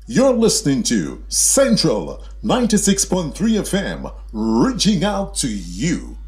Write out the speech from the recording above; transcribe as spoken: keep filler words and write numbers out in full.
You're listening to Central ninety-six point three F M, reaching out to you.